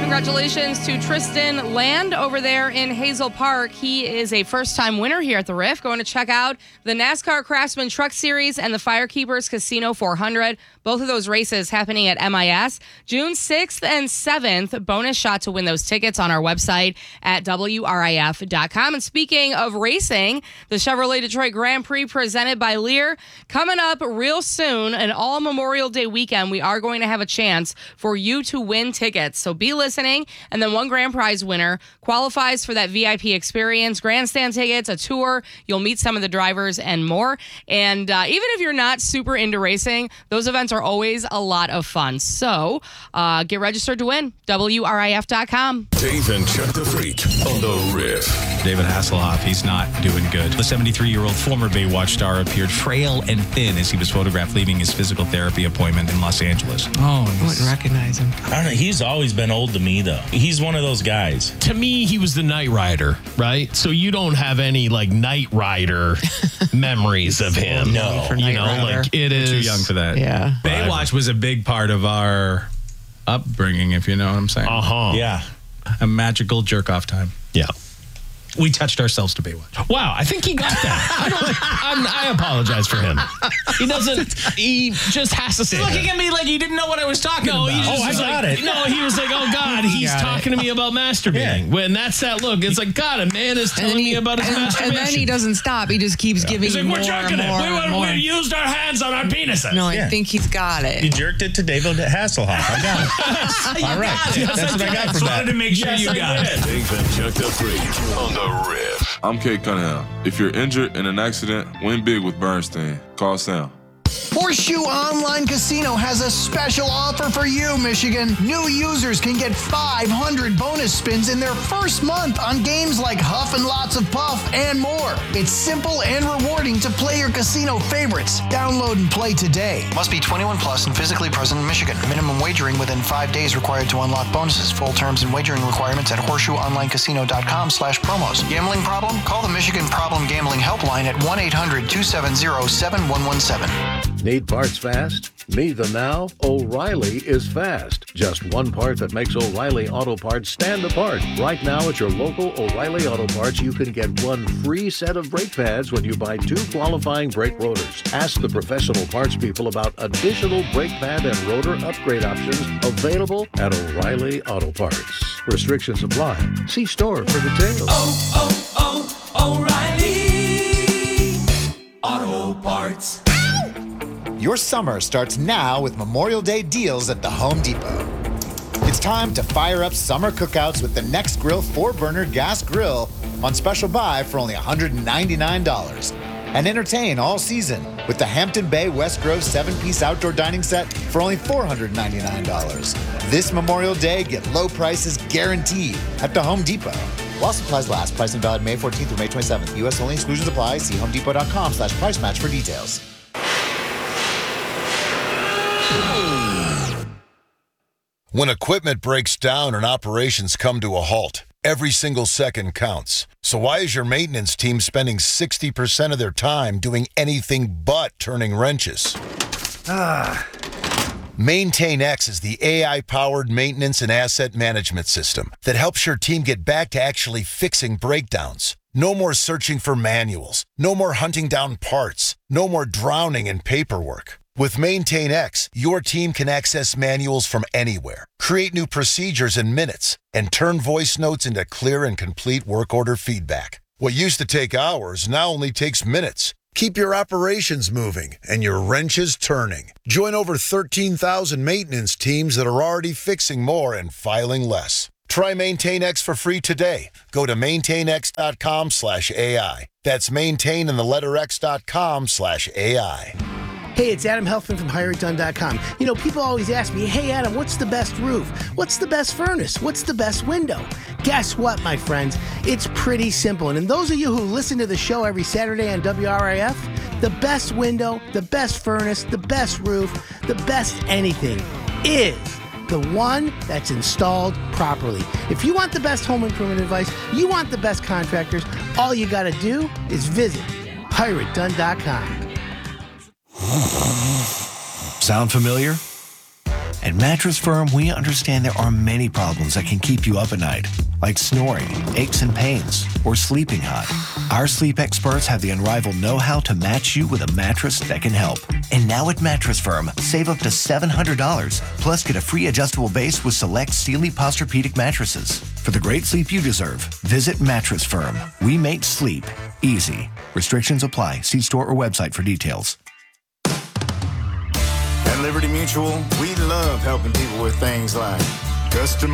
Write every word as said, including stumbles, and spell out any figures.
Congratulations to Tristan Land over there in Hazel Park. He is a first-time winner here at the R I F. Going to check out the NASCAR Craftsman Truck Series and the Firekeepers Casino four hundred. Both of those races happening at M I S. June sixth and seventh. Bonus shot to win those tickets on our website at W R I F dot com. And speaking of racing, the Chevrolet Detroit Grand Prix presented by Lear coming up real soon. And all Memorial Day weekend, we are going to have a chance for you to win tickets. So be listening. And then one grand prize winner qualifies for that V I P experience, grandstand tickets, a tour. You'll meet some of the drivers and more. And uh, even if you're not super into racing, those events are always a lot of fun. So uh, get registered to win. W R I F dot com. Dave and Chuck the Freak on the R I F. David Hasselhoff, he's not doing good. The seventy-three-year-old former Baywatch star appeared frail and thin as he was photographed leaving his physical therapy appointment in Los Angeles. Oh, I wouldn't recognize him. I don't know. He's always been old to me, though. He's one of those guys. To me, he was the Knight Rider, right? So you don't have any like Knight Rider memories of him. No. You know, Rider. like it is Too young for that. Yeah. Baywatch was a big part of our upbringing, if you know what I'm saying. Uh huh. Yeah. A magical jerk-off time. Yeah. We touched ourselves to Baywatch. Wow, I think he got that. I, don't, I'm, I apologize for him. He doesn't. He just has to say. Looking that. at me like you didn't know what I was talking No, about. he just Oh, I was got like, it. No, he was like, oh God, he's Got talking it. to me about masturbating. Yeah. When that's that look, it's like, God, a man is telling me about his and, masturbation. and then he doesn't stop. He just keeps giving He's like, you we're more jerking and it. more We, and we, more. we used our hands on our penises. No, I Yeah. think he's got He it. jerked it to David Hasselhoff. I got it. All right. That's what I got Just from wanted that. to make sure Yes, you I got did. it. Dave and Chuck the Freak on the R I F. I'm Kate Cunningham. If you're injured in an accident, win big with Bernstein. Call Sam. Horseshoe Online Casino has a special offer for you, Michigan. New users can get five hundred bonus spins in their first month on games like Huff and Lots of Puff and more. It's simple and rewarding to play your casino favorites. Download and play today. Must be twenty-one plus and physically present in Michigan. Minimum wagering within five days required to unlock bonuses. Full terms and wagering requirements at horseshoeonlinecasino.com slash promos. Gambling problem? Call the Michigan Problem Gambling Helpline at one eight hundred two seven zero seven one one seven. Need parts fast? Need them now? O'Reilly is fast. Just one part that makes O'Reilly Auto Parts stand apart. Right now at your local O'Reilly Auto Parts, you can get one free set of brake pads when you buy two qualifying brake rotors. Ask the professional parts people about additional brake pad and rotor upgrade options available at O'Reilly Auto Parts. Restrictions apply. See store for details. Oh, oh, oh, O'Reilly Auto Parts. Your summer starts now with Memorial Day deals at the Home Depot. It's time to fire up summer cookouts with the Next Grill four burner gas grill on special buy for only one hundred ninety-nine dollars. And entertain all season with the Hampton Bay West Grove seven-piece outdoor dining set for only four hundred ninety-nine dollars. This Memorial Day, get low prices guaranteed at the Home Depot. While supplies last, pricing valid May fourteenth through May twenty-seventh. U S only, exclusions apply. See homedepot.com slash price match for details. When equipment breaks down and operations come to a halt, every single second counts. So why is your maintenance team spending sixty percent of their time doing anything but turning wrenches? Ah. MaintainX is the A I-powered maintenance and asset management system that helps your team get back to actually fixing breakdowns. No more searching for manuals. No more hunting down parts. No more drowning in paperwork. With MaintainX, your team can access manuals from anywhere, create new procedures in minutes, and turn voice notes into clear and complete work order feedback. What used to take hours now only takes minutes. Keep your operations moving and your wrenches turning. Join over thirteen thousand maintenance teams that are already fixing more and filing less. Try MaintainX for free today. Go to maintainx.com slash AI. That's maintain and the letter x.com slash AI. Hey, it's Adam Helfman from Hire It Done dot com. You know, people always ask me, hey, Adam, what's the best roof? What's the best furnace? What's the best window? Guess what, my friends? It's pretty simple. And in those of you who listen to the show every Saturday on W R I F, the best window, the best furnace, the best roof, the best anything is the one that's installed properly. If you want the best home improvement advice, you want the best contractors, all you got to do is visit Hire It Done dot com. Sound familiar? At Mattress Firm, we understand there are many problems that can keep you up at night, like snoring, aches and pains, or sleeping hot. Our sleep experts have the unrivaled know-how to match you with a mattress that can help. And now at Mattress Firm, save up to seven hundred dollars, plus get a free adjustable base with select Sealy Posturepedic mattresses. For the great sleep you deserve, visit Mattress Firm. We make sleep easy. Restrictions apply. See store or website for details. At Liberty Mutual, we love helping people with things like customization